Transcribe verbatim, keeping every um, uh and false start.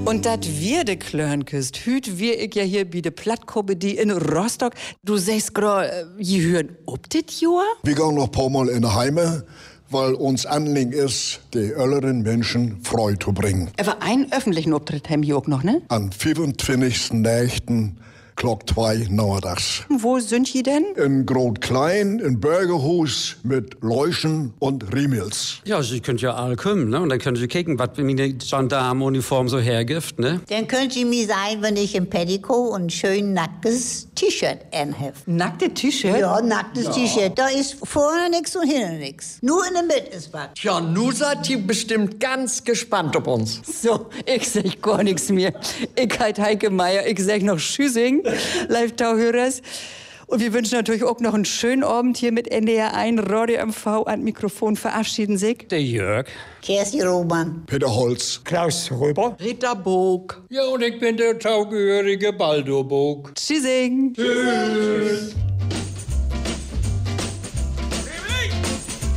Und dat wir de Klörn küsst, hüt wir ich ja hier bi de Plattkomödie in Rostock. Du sagst grad, je hören ob dit Jahr? Wir gehen noch ein paar Mal in die Heime, weil uns Anliegen ist, die älteren Menschen Freude zu bringen. Aber einen öffentlichen Auftritt haben wir auch noch, ne? Am fünfundzwanzigsten nächsten Klock zwei nachmittags. Wo sind die denn? In Groot-Klein, in Bürgerhus mit Leuschen und Riemels. Ja, Sie könnt ja all kommen, ne? Und dann könnt ihr kicken, was meine Gendarmenuniform so hergibt, ne? Dann könnt ihr mir sein, wenn ich ein Petticoat und ein schön nacktes T-Shirt anhab. Nackte T-Shirt? Ja, nacktes ja. T-Shirt. Da ist vorne nix und hinten nix. Nur in der Mitte ist was. Tja, nu seid ihr bestimmt ganz gespannt auf uns. So, ich sag gar nichts mehr. Ich halt Heike Meier, ich sag noch Tschüssing, Live-Tauhörers. Und wir wünschen natürlich auch noch einen schönen Abend hier mit N D R eins, Radio M V, an Mikrofon verabschieden sich Der Jörg. Kersti Roman. Peter Holz. Klaus Röber. Rita Bog. Ja, und ich bin der taugehörige Baldur Bog. Tschüssing. Tschüss.